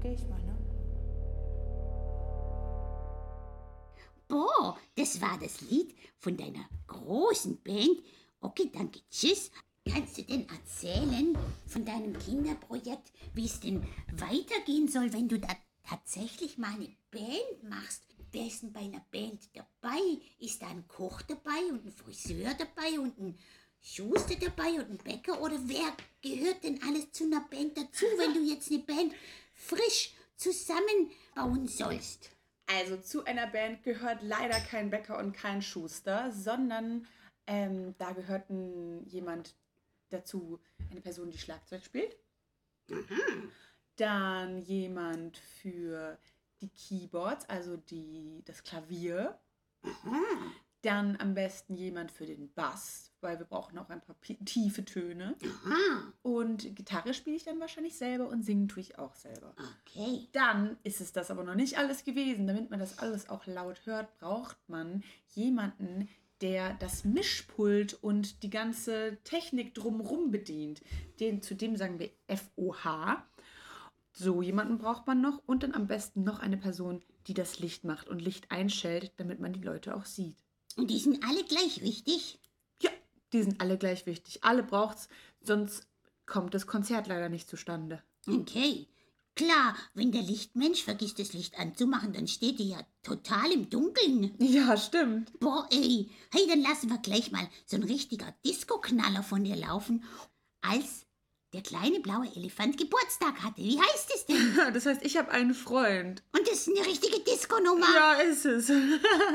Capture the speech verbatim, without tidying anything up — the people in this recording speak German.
geh ich mal, ne? Boah, das war das Lied von deiner großen Band. Okay, danke, tschüss. Kannst du denn erzählen von deinem Kinderprojekt, wie es denn weitergehen soll, wenn du da tatsächlich mal eine Band machst? Wer ist denn bei einer Band dabei? Ist da ein Koch dabei und ein Friseur dabei und ein Schuster dabei und ein Bäcker? Oder wer gehört denn alles zu einer Band dazu, wenn du jetzt eine Band frisch zusammenbauen sollst? Also zu einer Band gehört leider kein Bäcker und kein Schuster, sondern ähm, da gehört ein, jemand dazu, eine Person, die Schlagzeug spielt. Mhm. Dann jemand für die Keyboards, also die, das Klavier. Mhm. Dann am besten jemand für den Bass, weil wir brauchen auch ein paar pi- tiefe Töne. Aha, Und Gitarre spiele ich dann wahrscheinlich selber und singen tue ich auch selber. okay. Dann ist es das aber noch nicht alles gewesen. Damit man das alles auch laut hört, braucht man jemanden, der das Mischpult und die ganze Technik drumherum bedient. Den, zu dem sagen wir F O H. So jemanden braucht man noch und dann am besten noch eine Person, die das Licht macht und Licht einstellt, damit man die Leute auch sieht. Und die sind alle gleich wichtig? Ja, die sind alle gleich wichtig. Alle braucht's, sonst kommt das Konzert leider nicht zustande. Okay. Klar, wenn der Lichtmensch vergisst, das Licht anzumachen, dann steht ihr ja total im Dunkeln. Ja, stimmt. Boah, ey. Hey, dann lassen wir gleich mal so ein richtiger Disco-Knaller von dir laufen, als der kleine blaue Elefant Geburtstag hatte. Wie heißt es denn? Das heißt, ich habe einen Freund. Und das ist eine richtige Disco-Nummer. Ja, ist es.